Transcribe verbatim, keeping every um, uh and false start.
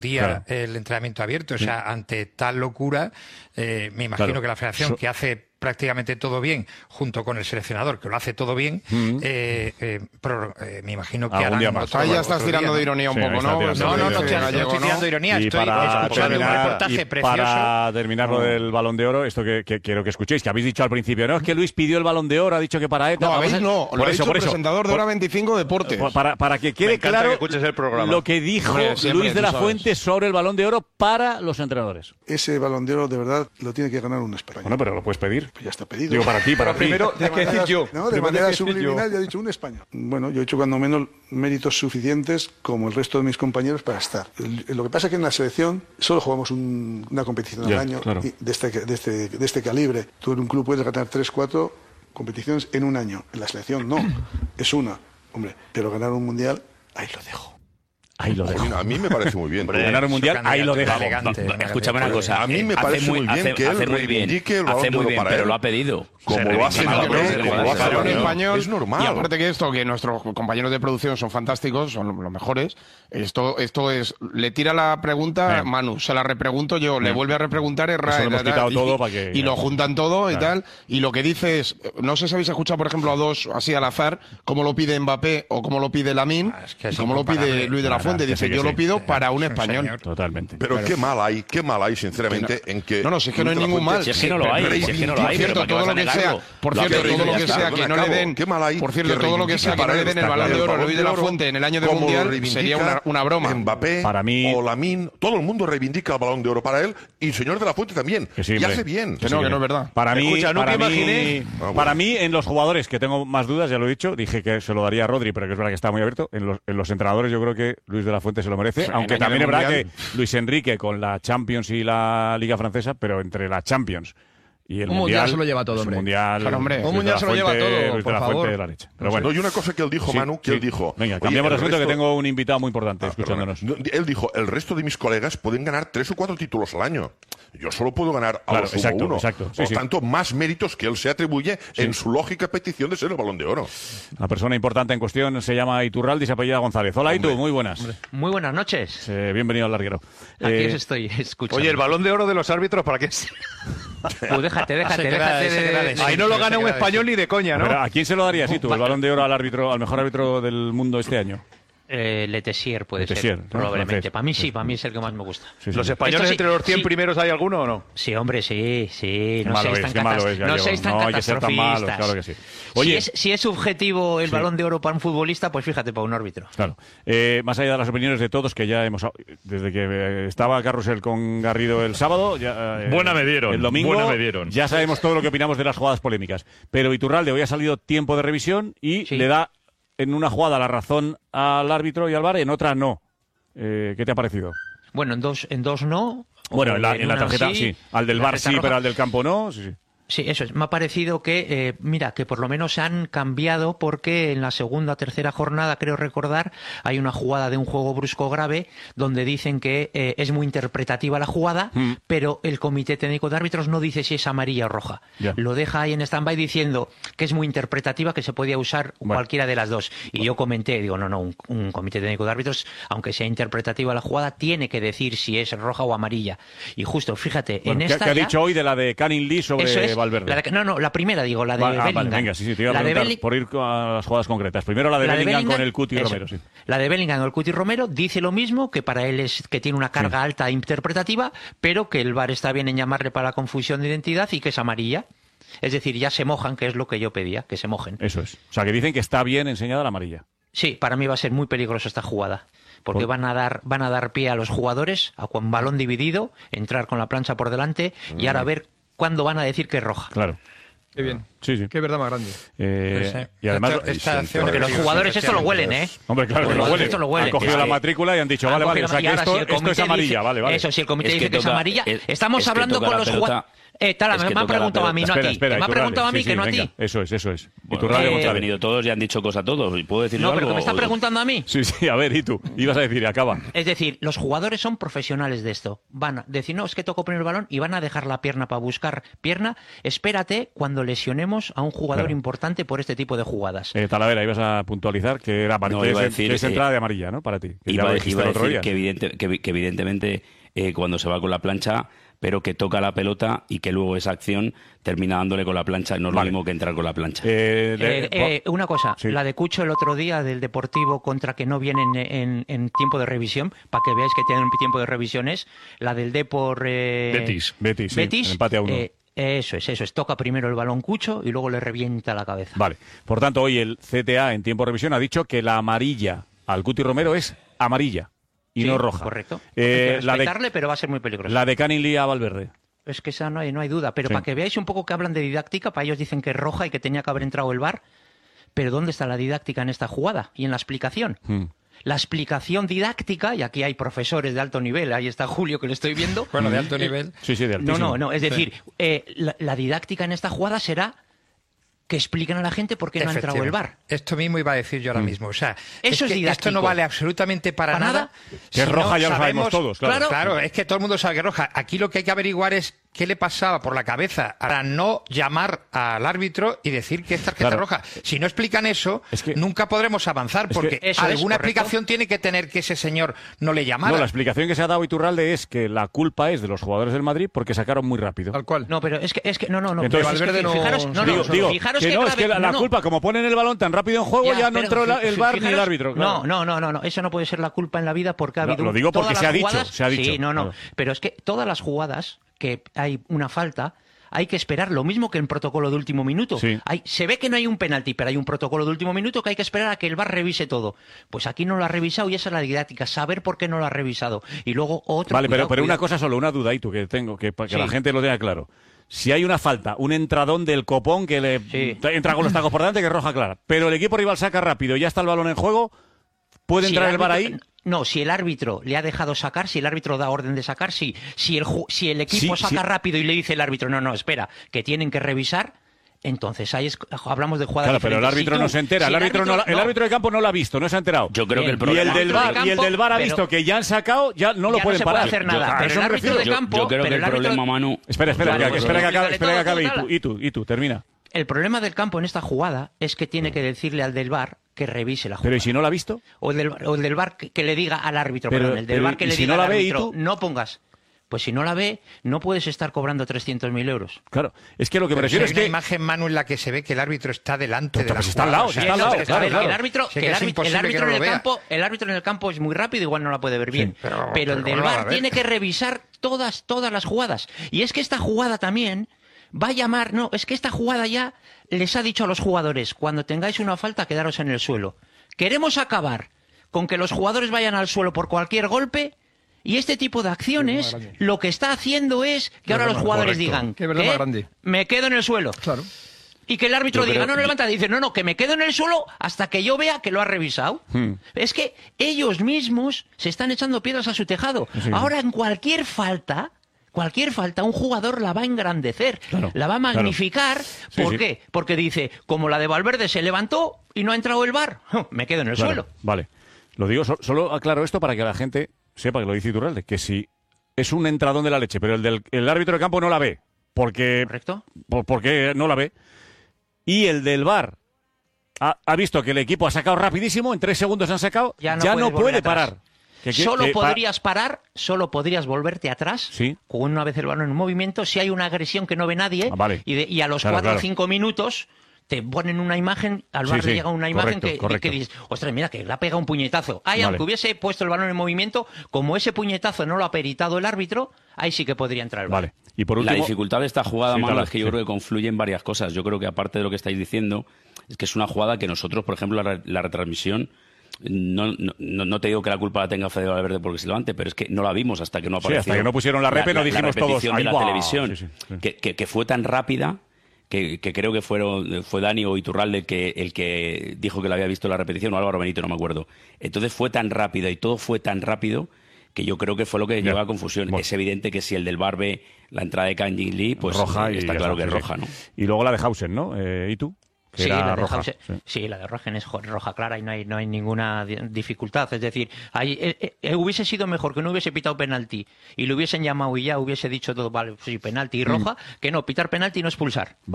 día claro. el entrenamiento abierto. O sea, ante tal locura, eh, me imagino claro. que la federación, so... que hace prácticamente todo bien, junto con el seleccionador, que lo hace todo bien, mm. eh, eh, pero, eh, me imagino que harán otro, otro, Ahí ya estás tirando día, de ironía un sí, poco, ¿no? No, no, no, no, estoy, no estoy tirando de ironía, y estoy para escuchando terminar, un reportaje y precioso. Para terminar lo del Balón de Oro, esto que, que quiero que escuchéis, que habéis dicho al principio, no, es que Luis pidió el Balón de Oro, ha dicho que para ETA... No, habéis a... no, por lo ha eso, dicho por el eso, presentador de por... Hora veinticinco Deportes. Para, para que quede claro que el lo que dijo Hombre, siempre, Luis de la sabes. Fuente sobre el Balón de Oro para los entrenadores. Ese Balón de Oro, de verdad, lo tiene que ganar un español. Bueno, pero lo puedes pedir. Pues ya está pedido. Digo, para ti, para ti. Primero, tienes que decir yo. No, de manera subliminal ya he dicho un español. Bueno, yo he hecho cuando menos méritos suficientes como el resto de mis compañeros para estar. El, lo que pasa es que en la selección solo jugamos un, una competición ya, al año claro. y de, este, de, este, de este calibre. Tú en un club puedes ganar tres, cuatro competiciones en un año. En la selección no, es una. Hombre, pero ganar un mundial, ahí lo dejo. Ahí lo dejo. A mí me parece muy bien. Hombre, ganar un mundial, ahí lo dejo. Escúchame una cosa. A mí me parece muy bien hace, que él hace muy bien, reivindique el Balón hace de muy Oro bien, para pero él. lo ha pedido. Como lo hace Claro, Mbappé, claro, como lo hace claro, Mbappé. en español. Es normal. Y aparte que esto, que nuestros compañeros de producción son fantásticos, son los mejores. Esto, esto es, le tira la pregunta Bien. Manu, se la repregunto yo, Bien. le vuelve a repreguntar Erra, Eso lo hemos tal, quitado y, todo para que- y lo juntan todo Claro. y tal. Y lo que dice es, no sé si habéis escuchado, por ejemplo, a dos así al azar, cómo lo pide Mbappé o cómo lo pide Lamine, Ah, es que es y cómo lo pide incomparable. Luis de la Nada, Fuente. que Dice, sí, que yo sí. lo pido para un Es un español. señor. Totalmente. Pero qué mal hay, qué mal hay, sinceramente, en que... No, no, si es que no hay Luis de la ningún Fuente mal. Si es que no lo hay, si es que no lo Por hay, cierto, pero ¿para qué todo vas lo a que sea, negarlo? por Lo cierto, que todo lo que reivindica, sea que no le acabo. den, Qué mal hay por cierto, que todo lo que sea que no reivindica le den el para Balón él, de Oro a el Luis de la Balón de Oro, Fuente en el año de como lo Mundial reivindica sería una, una broma. Mbappé Para mí- o Lamine, todo el mundo reivindica el Balón de Oro para él y el señor de la Fuente también. Que sí, y hombre. hace bien. Que no, que no es verdad. Para mí, Escucha, nunca para, mí imaginé- Ah, bueno. para mí, en los jugadores, que tengo más dudas, ya lo he dicho, dije que se lo daría a Rodri, pero que es verdad que está muy abierto. En los, en los entrenadores yo creo que Luis de la Fuente se lo merece, Sí, aunque en el también es verdad Mundial. que Luis Enrique con la Champions y la Liga Francesa, pero entre la Champions y el Un mundial se lo lleva todo, pues hombre. Un mundial, Claro, hombre. Luis Un mundial de la se lo lleva Fuente, todo, Luis por de la favor. Fuente de la leche. Pero bueno. No, y una cosa que él dijo, Sí, Manu, que sí. él dijo... Venga, oye, cambiamos de el asunto, que resto- tengo un invitado muy importante Ah, escuchándonos. perdona. No, él dijo, el resto de mis colegas pueden ganar tres o cuatro títulos al año. Yo solo puedo ganar a Claro, lo sumo exacto, uno. exacto. Sí, Por sí. tanto, más méritos que él se atribuye en su lógica petición de ser el Balón de Oro. La persona importante en cuestión se llama Iturralde y se apellida González. Hola, Itu, muy buenas. Muy buenas noches. Eh, bienvenido al larguero. Aquí Eh, os estoy escuchando. Oye, el Balón de Oro de los árbitros, ¿para qué es? Pues déjate, déjate, Se queda- déjate se queda de... de- Ahí no lo se gana un queda de- español ni de coña, ¿no? Pero, ¿a quién se lo darías, Itu, el Balón de Oro al árbitro, al mejor árbitro del mundo este año? Eh, Letessier puede Letessier, ser, ¿no? probabablemente. Francés. Para mí sí, para mí es el que más me gusta. Sí, sí, ¿Los sí. españoles Esto sí, entre los cien sí. primeros hay alguno o no? Sí, hombre, sí, sí. Qué No malo seáis es, tan, qué malo catas- es, no Gallego. seáis tan No hay que ser tan malos, catastrofistas. claro que sí. Si Oye, es, si es subjetivo el Sí. Balón de Oro para un futbolista, pues fíjate, para un árbitro. claro. Eh, más allá de las opiniones de todos, que ya hemos... Desde que eh, estaba Carrusel con Garrido el sábado... Ya, eh, Buena me dieron, El domingo buena me dieron. ya sabemos todo lo que opinamos de las jugadas polémicas. Pero Iturralde hoy ha salido tiempo de revisión y Sí. le da en una jugada la razón al árbitro y al V A R, en otra no. Eh, ¿Qué te ha parecido? Bueno, en dos, en dos no. Bueno, en la, o en la una tarjeta sí. Al del la V A R tarjeta sí, roja. pero al del campo no. Sí, sí. Sí, eso es. Me ha parecido que, eh, mira, que por lo menos se han cambiado porque en la segunda o tercera jornada, creo recordar, hay una jugada de un juego brusco grave donde dicen que eh, es muy interpretativa la jugada, Mm. pero el Comité Técnico de Árbitros no dice si es amarilla o roja. Ya. Lo deja ahí en stand-by diciendo que es muy interpretativa, que se podía usar Bueno. cualquiera de las dos. Y yo comenté, digo, no, no, un, un Comité Técnico de Árbitros, aunque sea interpretativa la jugada, tiene que decir si es roja o amarilla. Y justo, fíjate, Bueno, en ¿qué, esta qué ha ya- dicho hoy de la de Canning Lee sobre eso es, Valverde? la de- no, no, la primera digo, la de Va- ah, Bellingham. vale, venga, sí, sí, te iba a La de preguntar Belli- por ir a las jugadas concretas. Primero la de, la de Bellingham, con Bellingham, el Cuti eso. Romero, sí. La de Bellingham o el Cuti Romero dice lo mismo, que para él es que tiene una carga alta interpretativa, pero que el V A R está bien en llamarle para la confusión de identidad y que es amarilla. Es decir, ya se mojan, que es lo que yo pedía, que se mojen. Eso es. O sea, que dicen que está bien enseñada la amarilla. Sí, para mí va a ser muy peligroso esta jugada, porque Por- van a dar van a dar pie a los jugadores a con balón dividido, entrar con la plancha por delante y ahora ver cuándo van a decir que es roja. Claro. Qué bien. Sí, sí. Qué verdad más grande. Eh, Pues, eh, y además... esta- esta acción Porque los peligrosa, jugadores esto lo huelen, ¿eh? Hombre, claro, que Los lo jugadores huelen. esto lo huelen. Han cogido Es la que- matrícula y han dicho, Han vale, vale, cogido o sea, y que ahora esto, si el esto es comité amarilla, dice- vale, vale. Eso, si el comité Es que dice que es toca- amarilla, es- estamos es que hablando toca con la los pelota- jugadores. Eh, Tala, es me, que me ha toca la preguntado a mí, no pelota. a ti. Espera, me ha Iturralde, preguntado a mí, sí, que sí, no a venga, ti. Eso es, eso es. Bueno, Iturralde eh, González. han venido todos y han dicho cosas a todos. ¿Puedo decir No, algo? pero que me está O- preguntando a mí. Sí, sí, a ver, ¿y tú? Ibas a decir, acaba. Es decir, los jugadores son profesionales de esto. Van a decir, no, es que toco primero el balón y van a dejar la pierna para buscar pierna. Espérate cuando lesionemos a un jugador Claro. importante por este tipo de jugadas. Eh, Talavera, ibas a puntualizar que era No, que iba a es, decir, que es eh, entrada de amarilla, ¿no? Para ti. Que ya Iba, lo a- dijiste iba a el otro decir día. que, evidente, que, que evidentemente eh, cuando se va con la plancha, pero que toca la pelota y que luego esa acción termina dándole con la plancha. No es Vale. lo mismo que entrar con la plancha. Eh, de- Eh, eh, una cosa, Sí. la de Cucho el otro día del Deportivo contra que no vienen en, en- en tiempo de revisión, para que veáis que tienen tiempo de revisiones, la del Depor... Eh, Betis. Betis, sí, Betis, el empate a uno. eh, eso es, eso es. Toca primero el balón Cucho y luego le revienta la cabeza. Vale. Por tanto, hoy el C T A en tiempo de revisión ha dicho que la amarilla al Cuti Romero es amarilla y Sí, no roja. Correcto. Eh, Hay que la de, respetarle, pero va a ser muy peligroso. la de Canning a Valverde. Es que esa no hay, no hay duda. Pero Sí. para que veáis un poco que hablan de didáctica, para ellos dicen que es roja y que tenía que haber entrado el V A R. Pero ¿dónde está la didáctica en esta jugada y en la explicación? Hmm. La explicación didáctica, y aquí hay profesores de alto nivel, ahí está Julio que le estoy viendo. Bueno, de alto nivel. Sí, sí, de No, altísimo. no, no. Es decir, eh, la, la didáctica en esta jugada será que expliquen a la gente por qué no ha entrado el V A R. Esto mismo iba a decir yo ahora mismo. O sea, Eso es que didáctico. esto no vale absolutamente para, ¿Para nada. nada? Que es si roja, no ya lo sabemos sabemos- todos, claro. Claro, es que todo el mundo sabe que es roja. Aquí lo que hay que averiguar es qué le pasaba por la cabeza para no llamar al árbitro y decir que es tarjeta Claro. roja. Si no explican eso, Es que- nunca podremos avanzar, es porque que- Eso es, alguna correcto. explicación tiene que tener que ese señor no le llamara. No, la explicación que se ha dado Iturralde es que la culpa es de los jugadores del Madrid porque sacaron muy rápido. Tal cual. No, pero es que, es que no, no, no. Entonces, pero es que Valverde no- fijaros, no, no, digo, digo, fijaros que qué no, es grave- que la, la no, no. culpa, como ponen el balón tan rápido en juego, ya, no pero entró la- fi- el fi- V A R ni el fijaros- árbitro. claro. No, no, no, no, no, eso no puede ser la culpa en la vida porque ha No, habido lo digo porque todas se ha las dicho, jugadas- se ha dicho, Sí, no, no, claro. pero es que todas las jugadas que hay una falta hay que esperar lo mismo que en protocolo de último minuto. Sí. Hay, se ve que no hay un penalti, pero hay un protocolo de último minuto que hay que esperar a que el V A R revise todo. Pues aquí no lo ha revisado y esa es la didáctica, saber por qué no lo ha revisado. Y luego otro. Vale, pero, cuidado, pero una cuidado. cosa solo, una duda, y tú que tengo, que para que Sí. la gente lo tenga claro. Si hay una falta, un entradón del copón que le Sí. entra con los tacos por delante, que es roja clara, pero el equipo rival saca rápido y ya está el balón en juego, ¿puede Si entrar el V A R árbitro- ahí? No, si el árbitro le ha dejado sacar, si el árbitro da orden de sacar, si, si, el, ju- si el equipo Sí, saca sí. rápido y le dice el árbitro, no, no, espera, que tienen que revisar, entonces ahí es- hablamos de jugadas Claro, pero el diferentes. árbitro Si tú- no se entera, si el árbitro, no, la- el árbitro de campo no lo ha visto, no se ha enterado. Yo creo que el Bien. y problema... el del árbitro de V A R, y el campo, del V A R ha pero- visto que ya han sacado, ya no lo ya pueden no se parar. puede hacer nada, Yo- a pero eso el me árbitro refiero. de campo... Yo creo pero que el árbitro- problema, Manu... Espera, espera, Vale, que, pues espera que explícale acabe, espera que todo, acabe, y Tala. tú, y tú, y tú, termina. El problema del campo en esta jugada es que tiene que decirle al del V A R que revise la jugada. Pero ¿y si no lo ha visto? O el del, o el del V A R que, que le diga al árbitro, Pero- perdón, el del pero, V A R que ¿y le si diga no la al ve y árbitro, tú? no pongas. Pues si no la ve, no puedes estar cobrando trescientos mil euros. Claro, es que lo que me Pero si refiero hay es una que... imagen, Manu, en la que se ve que el árbitro está delante Pero de la pues está al jugada. lado, O sea, está al eso lado, es que A claro, ver, claro. el árbitro, Sí, que que el es árbitro, el imposible árbitro que no en lo el vea. campo, el árbitro en el campo es muy rápido, igual no la puede ver bien. pero- pero el pero del ¿cómo no la V A va R a ver? tiene que revisar todas, todas las jugadas. Y es que esta jugada también va a llamar, no, es que esta jugada ya les ha dicho a los jugadores, cuando tengáis una falta, quedaros en el suelo. Queremos acabar con que los jugadores vayan al suelo por cualquier golpe. Y este tipo de acciones lo que está haciendo es que ahora los jugadores correcto. digan Qué verdad ¿qué? más grande. Me quedo en el suelo. Claro. Y que el árbitro Yo diga, creo- no, no levanta, dice, no, no, que me quedo en el suelo hasta que yo vea que lo ha revisado. Hmm. Es que ellos mismos se están echando piedras a su tejado. Ahora, en cualquier falta, cualquier falta, un jugador la va a engrandecer, Claro, la va a magnificar. Sí, ¿Por sí. qué? Porque dice, como la de Valverde se levantó y no ha entrado el V A R, me quedo en el Claro, suelo. Vale. Lo digo, so- solo aclaro esto para que la gente sepa que lo dice Iturralde, que si es un entradón de la leche, pero el del el árbitro de campo no la ve, porque, ¿Correcto? por- porque no la ve, y el del V A R ha, ha visto que el equipo ha sacado rapidísimo, en tres segundos han sacado, Ya ya no no, puedes volver puede atrás. parar. Que- que- Solo que pa- podrías parar, solo podrías volverte atrás, Sí. con una vez el balón en movimiento, si hay una agresión que no ve nadie, Ah, vale. y, de- y a los Claro, cuatro o claro. cinco minutos te ponen una imagen, al Sí, V A R le sí, llega una imagen correcto, que, correcto. que dices, ostras, mira, que le ha pegado un puñetazo. Ahí, Vale. aunque hubiese puesto el balón en movimiento, como ese puñetazo no lo ha peritado el árbitro, ahí sí que podría entrar el V A R. Vale. Y por La último, dificultad de esta jugada, Sí, Manu, Tala, es que yo sí. creo que confluyen varias cosas. Yo creo que aparte de lo que estáis diciendo, es que es una jugada que nosotros, por ejemplo, la, re- la retransmisión, no, no, no no te digo que la culpa la tenga Fede Valverde porque se levante, pero es que no la vimos hasta que no Sí, apareció. hasta que no pusieron la repe, no dijimos todos, repetición de "Ahí la va". televisión, Sí, sí, sí. Que, que- que fue tan rápida que, que creo que fueron, fue Dani o Iturralde el que, el que dijo que la había visto la repetición, o Álvaro Benito, no me acuerdo. Entonces fue tan rápida y todo fue tan rápido que yo creo que fue lo que llevó a confusión. Bueno. Es evidente que si el del V A R ve la entrada de Kang In Lee, pues roja eh, está claro que es sí. roja, ¿no? Y luego la de Hausen, ¿no? Eh, ¿Y tú? Que sí, era la de roja. Hausen, sí. sí, la de Rogen es roja clara y no hay, no hay ninguna dificultad. Es decir, hay, eh, eh, hubiese sido mejor que no hubiese pitado penalti y lo hubiesen llamado y ya hubiese dicho todo, vale, sí, penalti y roja, mm. que no, pitar penalti y no expulsar.